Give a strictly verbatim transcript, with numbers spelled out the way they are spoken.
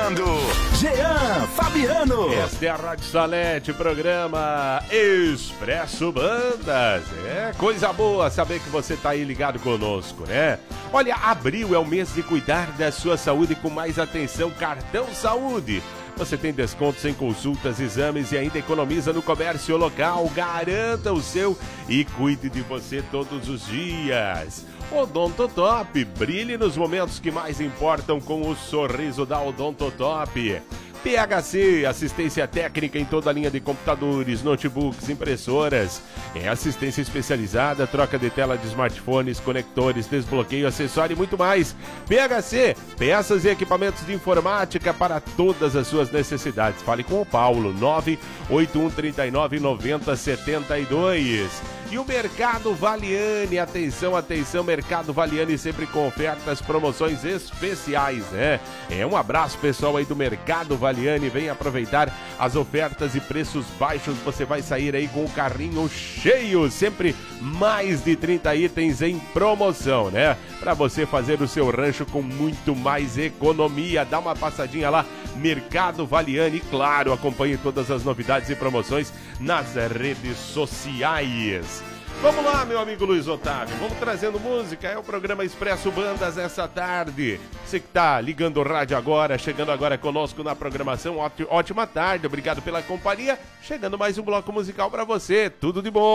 apresentando Jean Fabiano. Esta é a Rádio Salete, programa Expresso Bandas. É coisa boa saber que você tá aí ligado conosco, né? Olha, abril é o mês de cuidar da sua saúde com mais atenção, Cartão Saúde. Você tem descontos em consultas, exames e ainda economiza no comércio local. Garanta o seu e cuide de você todos os dias. Odontotop, brilhe nos momentos que mais importam com o sorriso da Odontotop. P H C, assistência técnica em toda a linha de computadores, notebooks, impressoras. É assistência especializada, troca de tela de smartphones, conectores, desbloqueio, acessório e muito mais. P H C, peças e equipamentos de informática para todas as suas necessidades. Fale com o Paulo, nove oito um três nove nove zero sete dois. E o Mercado Valiani, atenção, atenção, Mercado Valiani sempre com ofertas, promoções especiais, né? É um abraço pessoal aí do Mercado Valiani, vem aproveitar as ofertas e preços baixos, você vai sair aí com o carrinho cheio, sempre mais de trinta itens em promoção, né? Para você fazer o seu rancho com muito mais economia, dá uma passadinha lá, Mercado Valiani, claro, acompanhe todas as novidades e promoções nas redes sociais. Vamos lá, meu amigo Luiz Otávio, vamos trazendo música, é o programa Expresso Bandas essa tarde. Você que tá ligando o rádio agora, chegando agora conosco na programação, ótima tarde, obrigado pela companhia. Chegando mais um bloco musical pra você, tudo de bom.